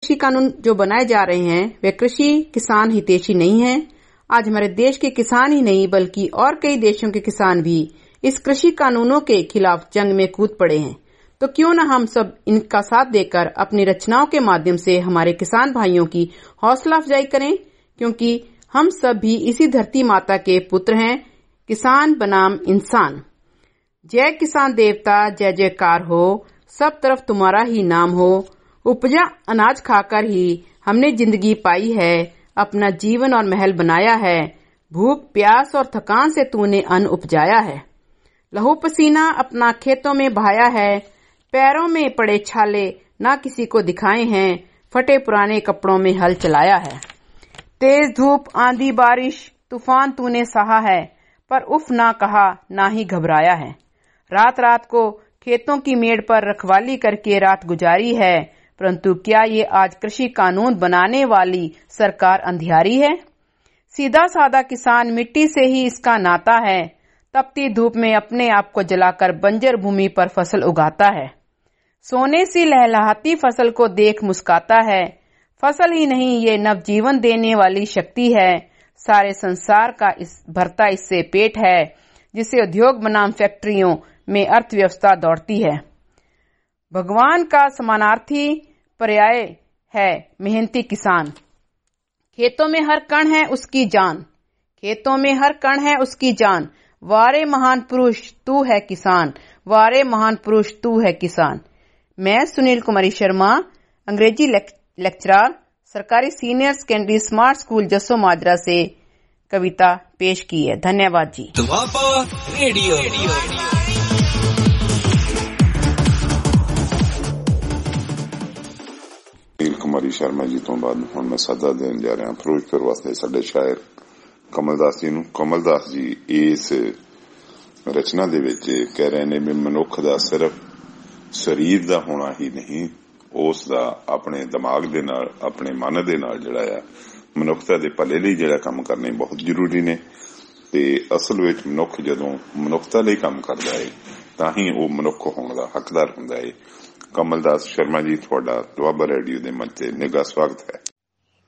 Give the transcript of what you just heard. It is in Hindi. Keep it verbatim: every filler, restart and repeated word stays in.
कृषि कानून जो बनाए जा रहे हैं वे कृषि किसान हितैषी नहीं हैं। आज हमारे देश के किसान ही नहीं बल्कि और कई देशों के किसान भी इस कृषि कानूनों के खिलाफ जंग में कूद पड़े हैं। तो क्यों न हम सब इनका साथ देकर अपनी रचनाओं के माध्यम से हमारे किसान भाइयों की हौसला अफजाई करें, क्योंकि हम सब भी इसी धरती माता के पुत्र हैं। किसान बनाम इंसान। जय किसान देवता जय जयकार हो, सब तरफ तुम्हारा ही नाम हो। उपजा अनाज खाकर ही हमने जिंदगी पाई है, अपना जीवन और महल बनाया है। भूख प्यास और थकान से तूने अन्न उपजाया है। लहू पसीना अपना खेतों में बहाया है। पैरों में पड़े छाले ना किसी को दिखाए हैं। फटे पुराने कपड़ों में हल चलाया है। तेज धूप आंधी बारिश तूफान तूने सहा है, पर उफ ना कहा ना ही घबराया है। रात रात को खेतों की मेड़ पर रखवाली करके रात गुजारी है, परंतु क्या ये आज कृषि कानून बनाने वाली सरकार अंधियारी है? सीधा साधा किसान मिट्टी से ही इसका नाता है। तपती धूप में अपने आप को जलाकर बंजर भूमि पर फसल उगाता है। सोने सी लहलहाती फसल को देख मुस्काता है। फसल ही नहीं ये नवजीवन देने वाली शक्ति है। सारे संसार का इस भरता इससे पेट है, जिसे उद्योग बनाम फैक्ट्रियों में अर्थव्यवस्था दौड़ती है। भगवान का समानार्थी पर्याय है मेहनती किसान। खेतों में हर कण है उसकी जान। खेतों में हर कण है उसकी जान। वारे महान पुरुष तू है किसान। वारे महान पुरुष तू है किसान। मैं सुनील कुमारी शर्मा, अंग्रेजी लेक्चरर, सरकारी सीनियर सेकेंडरी स्मार्ट स्कूल जसो माजरा से कविता पेश की है। धन्यवाद जी। रेडियो सुनील कुमारी शर्मा जी तो बाद हुण मैं सदा देन जा रहा फिरोजपुर वास्ते साडे शायर कमलदास जी नूं। कमलदास जी इस रचना दे विच कह रहे ने भी मनुख दा सिर्फ शरीर दा होना ही नहीं, उस दा अपने दिमाग दे नाल अपने मन दे नाल जिहड़ा आ मनुखता दे भले लई जिहड़ा काम करने बहुत जरूरी ने। ते असल विच मनुख जदों मनुखता लई काम करदा है तां ही वो मनुख होण दा हकदार हुंदा है। कमलदास शर्मा जी तुहाडा दुआबा रेडियो दे मंच ते निघा स्वागत है।